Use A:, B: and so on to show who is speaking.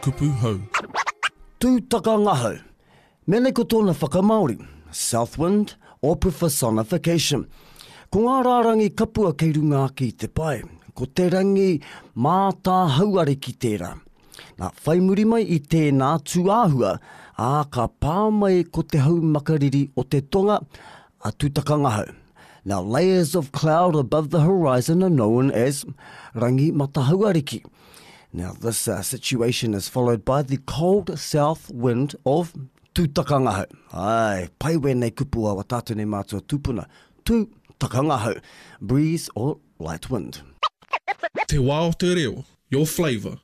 A: kupu hau.
B: Tūtaka ngahau. Mene ko tōna whakamaori, south wind or personification. Ko ngā rārangi kapua kei runga ki te pai. Ko te rangi mātā hauare ki tērā. Nā whai muri mai i tēnā tuāhua, ka pā mai ko te hau makariri o te tonga a tūtaka ngahau. Now, layers of cloud above the horizon are known as rangi matahauariki. Now, this situation is followed by the cold south wind of tūtaka ngahau. Ai, pai wēnei kupua wa tātou nei mātua tūpuna. Tūtaka ngahau, breeze or light wind.
A: Te wā o te reo, your flavour.